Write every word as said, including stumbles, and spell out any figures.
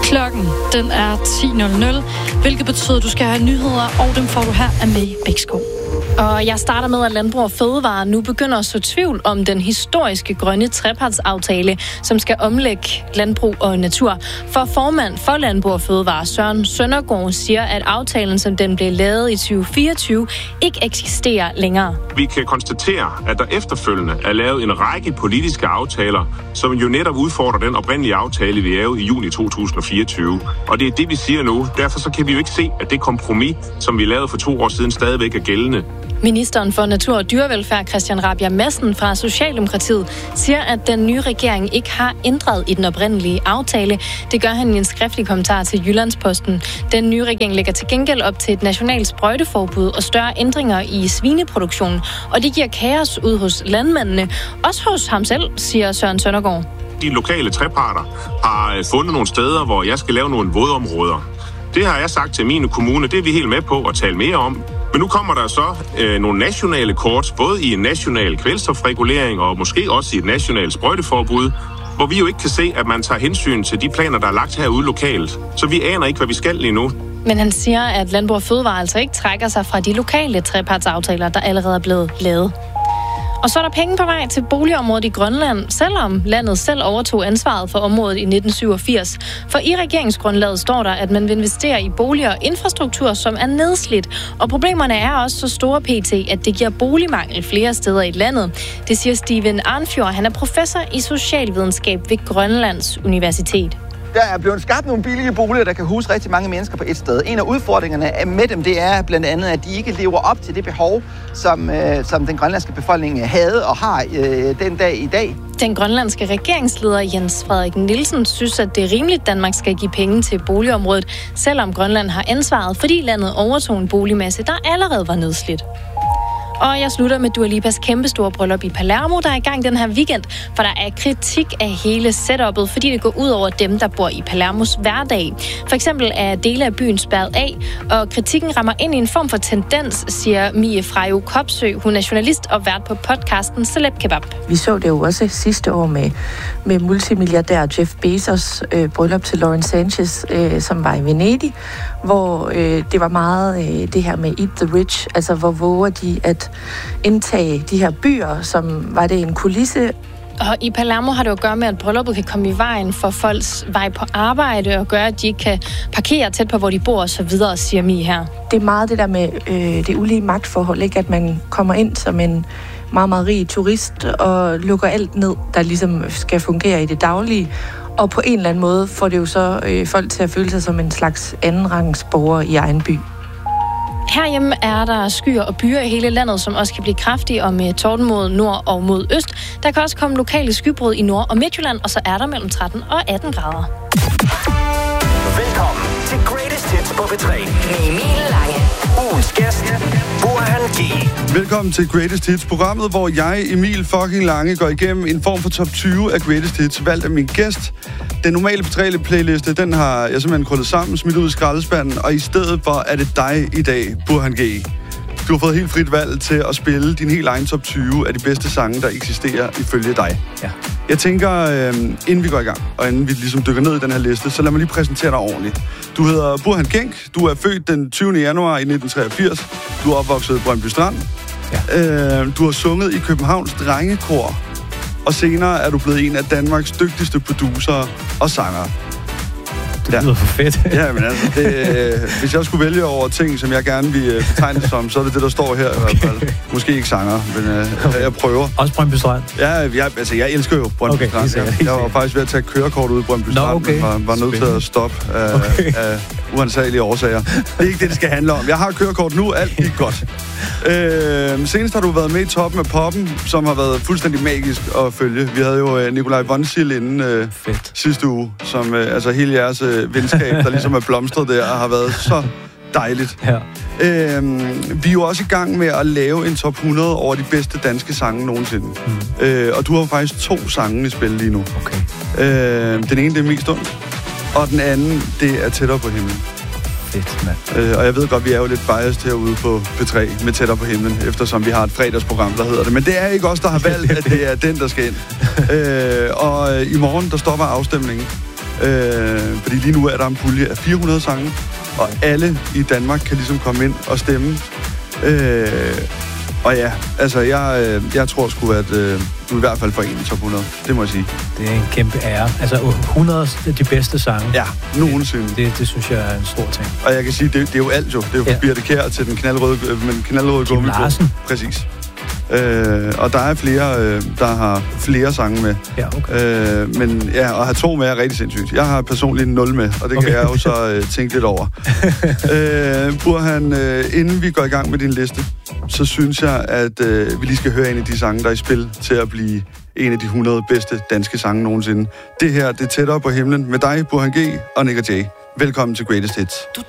Klokken, den er ti nul nul, hvilket betyder, at du skal have nyheder, og dem får du her af May Bækskov. Og jeg starter med, at Landbrug og Fødevare nu begynder at så tvivl om den historiske grønne trepartsaftale, som skal omlægge landbrug og natur. For formand for Landbrug og Fødevare, Søren Søndergaard, siger, at aftalen, som den blev lavet i tyve fireogtyve, ikke eksisterer længere. Vi kan konstatere, at der efterfølgende er lavet en række politiske aftaler, som jo netop udfordrer den oprindelige aftale, vi lavede i juni to tusind og fireogtyve. Og det er det, vi siger nu. Derfor så kan vi jo ikke se, at det kompromis, som vi lavede for to år siden, stadigvæk er gældende. Ministeren for Natur og Dyrevelfærd, Christian Rabjerg Madsen fra Socialdemokratiet, siger, at den nye regering ikke har ændret i den oprindelige aftale. Det gør han i en skriftlig kommentar til Jyllandsposten. Den nye regering lægger til gengæld op til et nationalt sprøjteforbud og større ændringer i svineproduktionen. Og det giver kaos ud hos landmændene. Også hos ham selv, siger Søren Søndergaard. De lokale treparter har fundet nogle steder, hvor jeg skal lave nogle vådområder. Det har jeg sagt til mine kommuner, det er vi helt med på at tale mere om. Men nu kommer der så øh, nogle nationale kort, både i en national kvælstofregulering og måske også i et nationalt sprøjteforbud, hvor vi jo ikke kan se, at man tager hensyn til de planer, der er lagt herude lokalt. Så vi aner ikke, hvad vi skal lige nu. Men han siger, at Landbrug og Fødevare altså ikke trækker sig fra de lokale trepartsaftaler, der allerede er blevet lavet. Og så er der penge på vej til boligområdet i Grønland, selvom landet selv overtog ansvaret for området i nitten syvogfirs. For i regeringsgrundlaget står der, at man vil investere i boliger og infrastruktur, som er nedslidt. Og problemerne er også så store pt, at det giver boligmangel flere steder i landet. Det siger Steven Arnfjord. Han er professor i socialvidenskab ved Grønlands Universitet. Der er blevet skabt nogle billige boliger, der kan huse rigtig mange mennesker på et sted. En af udfordringerne med dem, det er blandt andet, at de ikke lever op til det behov, som, øh, som den grønlandske befolkning havde og har øh, den dag i dag. Den grønlandske regeringsleder Jens Frederik Nielsen synes, at det er rimeligt, at Danmark skal give penge til boligområdet, selvom Grønland har ansvaret, fordi landet overtog en boligmasse, der allerede var nedslidt. Og jeg slutter med Dua Lipas kæmpestore bryllup i Palermo, der er i gang den her weekend, for der er kritik af hele setupet, fordi det går ud over dem, der bor i Palermos hverdag. For eksempel er dele af byen spærret af, og kritikken rammer ind i en form for tendens, siger Mie Frejo Kopsø. Hun er journalist og vært på podcasten Celeb Kebab. Vi så det jo også sidste år med, med multimilliardær Jeff Bezos øh, bryllup til Lauren Sanchez, øh, som var i Venedig, hvor øh, det var meget øh, det her med eat the rich, altså hvor våger de at indtage de her byer, som var det en kulisse. Og i Palermo har det jo at gøre med, at brylluppet kan komme i vejen for folks vej på arbejde og gøre, at de ikke kan parkere tæt på, hvor de bor og så videre, siger Mie her. Det er meget det der med øh, det ulige magtforhold, ikke? At man kommer ind som en meget, meget rig turist og lukker alt ned, der ligesom skal fungere i det daglige. Og på en eller anden måde får det jo så øh, folk til at føle sig som en slags andenrangsborger i egen by. Herhjemme er der skyer og byer i hele landet, som også kan blive kraftige og med torden mod nord og mod øst. Der kan også komme lokale skybrud i Nord- og Midtjylland, og så er der mellem tretten og atten grader. Velkommen til Greatest Hits på P tre med Emil Lange. Ugens gæst, Burhan G. Velkommen til Greatest Hits, programmet, hvor jeg, Emil fucking Lange, går igennem en form for top tyve af Greatest Hits, valgt af min gæst. Den normale P tre-playliste, den har jeg simpelthen krøllet sammen, smidt ud i skraldespanden, og i stedet for er det dig i dag, Burhan G. Du har fået helt frit valg til at spille din helt egen top tyve af de bedste sange, der eksisterer ifølge dig. Ja. Jeg tænker, øh, inden vi går i gang, og inden vi ligesom dykker ned i den her liste, så lad mig lige præsentere dig ordentligt. Du hedder Burhan Genk, du er født den tyvende januar i nitten treogfirs, du er opvokset i Brøndby Strand, ja. øh, du har sunget i Københavns Drengekor, og senere er du blevet en af Danmarks dygtigste producer og sangere. Det lyder for fedt. Ja, men altså, det, øh, hvis jeg skulle vælge over ting, som jeg gerne vil øh, betegne som, så er det det, der står her i hvert fald. Måske ikke sanger, men øh, jeg prøver. Også Brøndby Strand? Ja, jeg, altså, jeg elsker jo Brøndby okay, Strand. Jeg, jeg var faktisk ved at tage kørekort ud i Brøndby Strand, okay. men var, var nødt til at stoppe af, okay. af uansagelige årsager. Det er ikke det, det skal handle om. Jeg har kørekort nu, alt gik godt. Øh, senest har du været med i Toppen af Poppen, som har været fuldstændig magisk at følge. Vi havde jo øh, Nikolaj Vonsil inden øh, sidste uge, som øh, altså hele jeres øh, venskab, der ligesom er blomstret der, har været så dejligt. Ja. Øh, vi er jo også i gang med at lave en top hundrede over de bedste danske sange nogensinde. Mm. Øh, og du har faktisk to sange i spil lige nu. Okay. Øh, den ene, det er Mest ondt, og den anden, det er Tættere på himlen. Fedt, mand. Øh, og jeg ved godt, vi er jo lidt biased herude på P tre med Tættere på himlen, eftersom vi har et fredagsprogram, der hedder det. Men det er ikke os, der har valgt, at det er den, der skal ind. øh, og øh, i morgen, der stopper afstemningen. Øh, fordi lige nu er der en pulje af fire hundrede sange, og alle i Danmark kan ligesom komme ind og stemme. Øh, og ja, altså jeg, øh, jeg tror sgu, at øh, du i hvert fald får en i top hundrede. Det må jeg sige. Det er en kæmpe ære. Altså hundrede af de bedste sange. Ja, nogensinde. Det, det, det synes jeg er en stor ting. Og jeg kan sige, det, det er jo alt jo. Det er jo fra Ja. Birthe Kjær til den knaldrøde, øh, men knaldrøde Kim gummi på. Larsen. Præcis. Øh, og der er flere, øh, der har flere sange med. Ja, okay. Øh, men ja, at have to med er rigtig sindssygt. Jeg har personligt nul med, og det Okay. kan jeg jo så øh, tænke lidt over. øh, Burhan, øh, inden vi går i gang med din liste, så synes jeg, at øh, vi lige skal høre en af de sange, der er i spil til at blive en af de hundrede bedste danske sange nogensinde. Det her, det er Tættere på himlen med dig, Burhan G. og Nick og Jay. Velkommen til Greatest Hits. Du